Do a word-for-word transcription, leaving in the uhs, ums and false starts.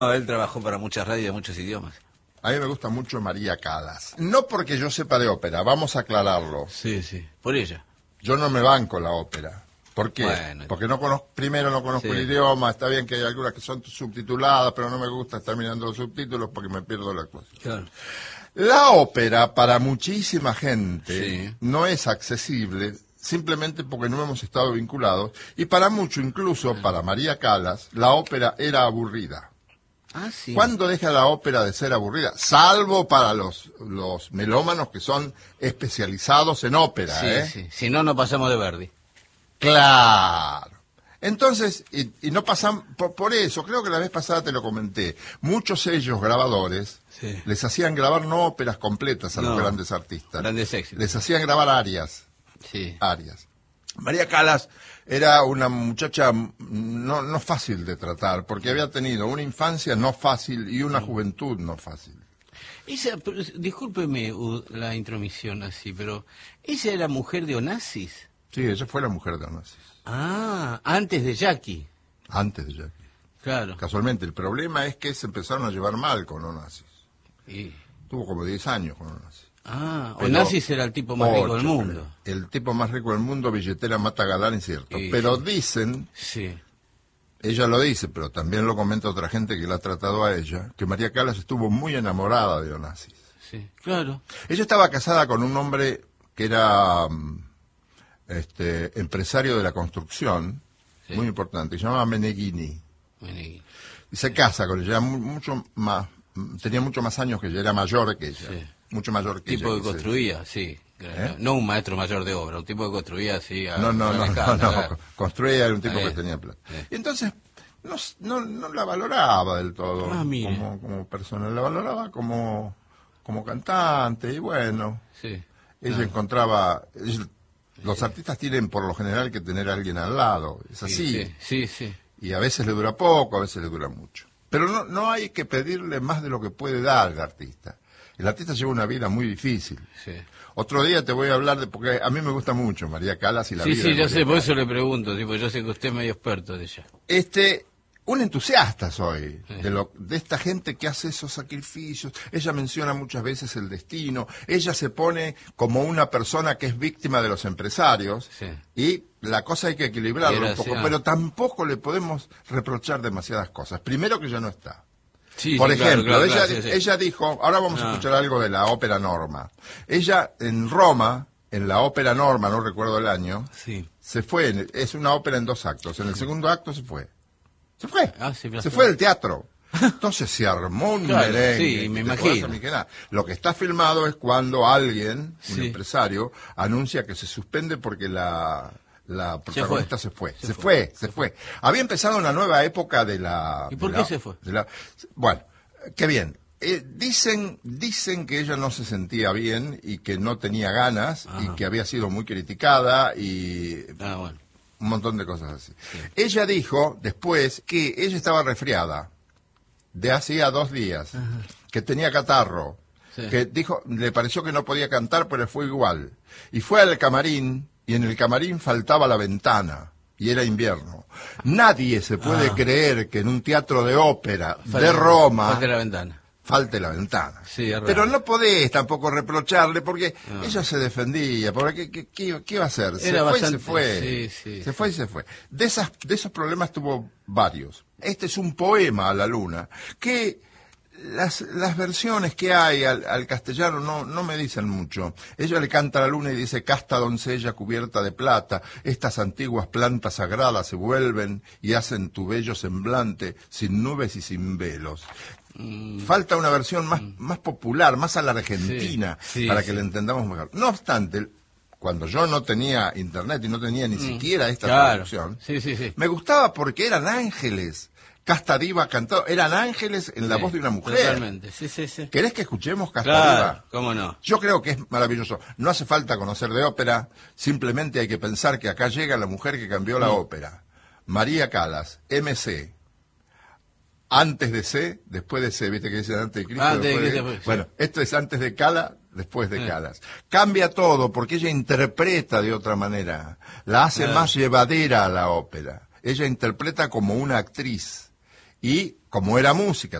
No, él trabajó para muchas radios de muchos idiomas. A mí me gusta mucho María Callas. No porque yo sepa de ópera, vamos a aclararlo. Sí, sí, por ella. Yo no me banco la ópera. ¿Por qué? Bueno, Porque no conozco, primero no conozco sí. el idioma, está bien que hay algunas que son subtituladas, pero no me gusta estar mirando los subtítulos porque me pierdo la actuación. Claro. La ópera, para muchísima gente, Sí. no es accesible simplemente porque no hemos estado vinculados, y para mucho, incluso para María Callas, la ópera era aburrida. Ah, sí. ¿Cuándo deja la ópera de ser aburrida? Salvo para los, los melómanos que son especializados en ópera, Sí, ¿eh? sí. Si no, no pasamos de Verdi. Claro. Entonces, y, y no pasan, por, por eso, creo que la vez pasada te lo comenté, muchos sellos grabadores Sí. les hacían grabar no óperas completas a los No, grandes artistas. grandes éxitos. Les hacían grabar arias. Sí. Arias. María Callas era una muchacha no, no fácil de tratar, porque había tenido una infancia no fácil y una juventud no fácil. Esa, pero, discúlpeme uh, la intromisión así, pero ¿ella era mujer de Onassis? Sí, ella fue la mujer de Onassis, Ah, antes de Jackie. antes de Jackie. Claro. Casualmente, el problema es que se empezaron a llevar mal con Onassis. Y- Tuvo como diez años con Onassis. Ah, Pero- Onassis era el tipo más rico del Ocho, mundo. creo. El tipo más rico del mundo, billetera mata galán, es cierto. Sí, Pero sí. dicen, Sí. ella lo dice, pero también lo comenta otra gente que la ha tratado a ella, que María Callas estuvo muy enamorada de Onassis. Sí, claro. Ella estaba casada con un hombre que era mm, este, empresario de la construcción, Sí. muy importante, se llamaba Meneghini. Menegui. Y se casa con ella, mu- mucho más, mm, tenía mucho más años que ella, era mayor que ella, Sí. mucho mayor que Tipo ella. que quise construía, sí. ¿Eh? No un maestro mayor de obra, un tipo que construía así. a No, no, gran no, no, escala, no, claro. construía, era un tipo Eh, que tenía plata. eh. Y entonces, no, s- no, no la valoraba del todo Ah, mire. como, como persona, la valoraba como, como cantante, y bueno, Sí. ella Ah, encontraba, ella- los artistas tienen por lo general que tener a alguien al lado, es así, Sí, sí, sí. y a veces le dura poco, a veces le dura mucho. Pero no, no hay que pedirle más de lo que puede dar el artista. El artista lleva una vida muy difícil. Sí, Otro día te voy a hablar de, porque a mí me gusta mucho María Callas y la sí, vida sí de yo María sé, por Callas. eso le pregunto, tipo, yo sé que usted es medio experto de ella. Este, un entusiasta soy Sí. de, lo, de esta gente que hace esos sacrificios. Ella menciona muchas veces el destino. Ella se pone como una persona que es víctima de los empresarios. Sí. Y la cosa hay que equilibrarla Era un poco, así, ah. pero tampoco le podemos reprochar demasiadas cosas. Primero que ya no está. Sí, Por sí, claro, ejemplo, claro, ella, claro, sí, sí. ella dijo, ahora vamos a Ah. escuchar algo de la ópera Norma. Ella en Roma, en la ópera Norma, no recuerdo el año, Sí. se fue, en- es una ópera en dos actos. En el segundo acto se fue. Se fue. Ah, sí, se fue del teatro. Entonces se armó un Claro, merengue. sí, que me te imagino. podés imaginar. Lo que está filmado es cuando alguien, un Sí. empresario, anuncia que se suspende porque la, la protagonista se fue. Se Se, fue. fue, se fue. Había empezado una nueva época de la... ¿Y por de qué la- se fue? de la- bueno, qué bien. Eh, dicen, dicen que ella no se sentía bien y que no tenía ganas y Ajá. que había sido muy criticada y Ah, bueno. un montón de cosas así. Ella dijo después que ella estaba resfriada de hacía dos días, que tenía catarro, Sí. que dijo, le pareció que no podía cantar, pero fue igual. Y fue al camarín, y en el camarín faltaba la ventana, y era invierno. Nadie se puede Ah. creer que en un teatro de ópera de Falta- Roma falta la ventana. falte la ventana. Sí, es raro. Pero no podés tampoco reprocharle porque No. ella se defendía. Porque ¿qué, qué, qué iba a hacer? Se Era fue bastante- y se fue. sí, sí, se sí. fue y se fue. De, esas, de esos problemas tuvo varios. Este es un poema a la luna que las, las versiones que hay al, al castellano no, no me dicen mucho. Ella le canta a la luna y dice: casta doncella cubierta de plata, estas antiguas plantas sagradas se vuelven y hacen tu bello semblante sin nubes y sin velos. Falta una versión más, más popular, más a la argentina, Sí, sí, para sí. que la entendamos mejor. No obstante, cuando yo no tenía internet y no tenía ni siquiera esta Claro. traducción, Sí, sí, sí. me gustaba porque eran ángeles. Casta Diva cantado, eran ángeles en la Sí, voz de una mujer. Totalmente, sí, sí, sí. ¿Querés que escuchemos Casta Claro, Diva? cómo no. Yo creo que es maravilloso. No hace falta conocer de ópera, simplemente hay que pensar que acá llega la mujer que cambió la ópera. María Callas, M C. Antes de C, después de C, viste que dicen antes de Cristo. Antes de después Cristo, después, sí. Bueno, esto es antes de Cala, después de Eh. Calas. Cambia todo porque ella interpreta de otra manera. La hace Claro. más llevadera a la ópera. Ella interpreta como una actriz. y como era música,